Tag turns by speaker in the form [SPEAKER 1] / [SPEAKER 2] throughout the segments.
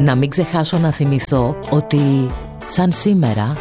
[SPEAKER 1] Να μην ξεχάσω να θυμηθώ ότι σαν σήμερα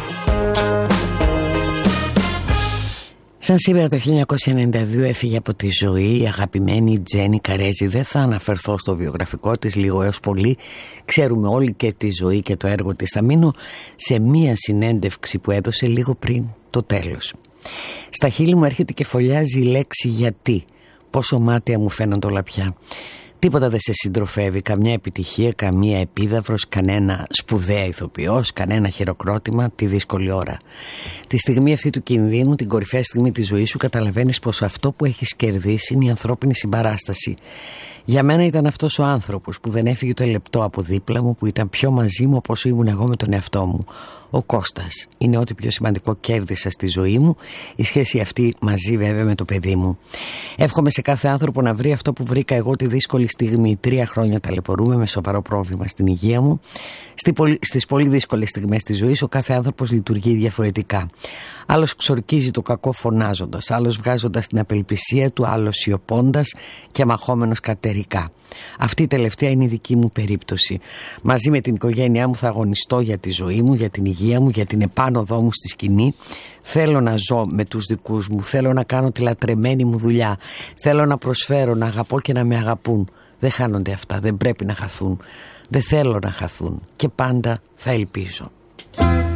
[SPEAKER 1] το 1992 έφυγε από τη ζωή η αγαπημένη Τζένι Καρέζη. Δεν θα αναφερθώ στο βιογραφικό της, λίγο έως πολύ ξέρουμε όλοι και τη ζωή και το έργο της. Θα μείνω σε μία συνέντευξη που έδωσε λίγο πριν το τέλος. Στα χείλη μου έρχεται και φωλιάζει η λέξη γιατί. Πόσο μάτια μου φαίνονται όλα πια. Τίποτα δεν σε συντροφεύει, καμιά επιτυχία, καμία επίδαυρος, κανένα σπουδαία ηθοποιός, κανένα χειροκρότημα τη δύσκολη ώρα. Τη στιγμή αυτή του κινδύνου, την κορυφαία στιγμή της ζωής σου, καταλαβαίνεις πως αυτό που έχεις κερδίσει είναι η ανθρώπινη συμπαράσταση. Για μένα ήταν αυτός ο άνθρωπος που δεν έφυγε το λεπτό από δίπλα μου, που ήταν πιο μαζί μου όπως ήμουν εγώ με τον εαυτό μου. Ο Κώστας είναι ό,τι πιο σημαντικό κέρδισα στη ζωή μου, η σχέση αυτή μαζί βέβαια με το παιδί μου. Εύχομαι σε κάθε άνθρωπο να βρει αυτό που βρήκα εγώ τη δύσκολη στιγμή. 3 χρόνια ταλαιπωρούμε με σοβαρό πρόβλημα στην υγεία μου. Στις πολύ δύσκολες στιγμές της ζωής ο κάθε άνθρωπος λειτουργεί διαφορετικά. Άλλος ξορκίζει το κακό φωνάζοντας, άλλος βγάζοντας την απελπισία του, άλλος σιωπώντας και αμαχόμενος καρτερικά. Αυτή η τελευταία είναι η δική μου περίπτωση. Μαζί με την οικογένειά μου θα αγωνιστώ για τη ζωή μου, για την υγεία μου, για την επάνωδό μου στη σκηνή. Θέλω να ζω με τους δικούς μου, θέλω να κάνω τη λατρεμένη μου δουλειά, θέλω να προσφέρω, να αγαπώ και να με αγαπούν. Δεν χάνονται αυτά, δεν πρέπει να χαθούν. Δεν θέλω να χαθούν και πάντα θα ελπίζω.